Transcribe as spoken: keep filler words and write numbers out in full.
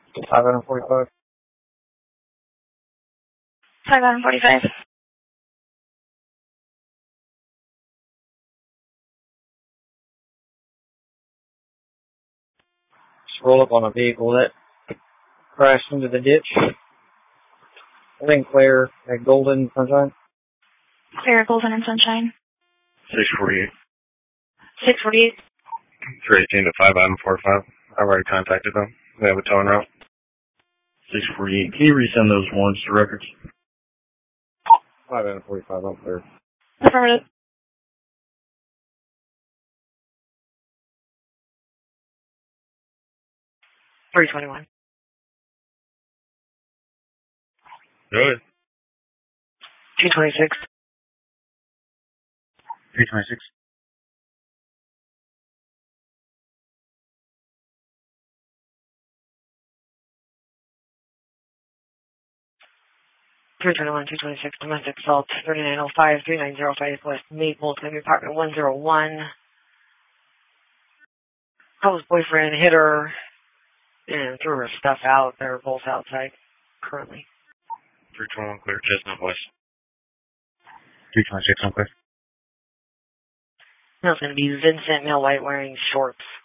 five item forty-five. five item forty-five. Just roll up on a vehicle that crashed into the ditch. I think Claire at Golden Sunshine. Claire, Golden, and Sunshine. six forty-eight. six forty-eight. three eighteen to five item forty-five. I already contacted them. They have a towing route. six forty-eight. Can you resend those warrants to records? five item forty-five, I'm clear. Affirmative. three twenty-one. Good. two twenty-six. three twenty-six. three twenty-one, two twenty-six, domestic assault, thirty-nine oh five, thirty-nine oh five, West Maple, Claim Apartment one oh one. Couple's boyfriend hit her and threw her stuff out. They're both outside currently. three twenty-one clear, Chestnut West. three twenty-six, I'm clear. Now it's going to be Vincent, male white, wearing shorts.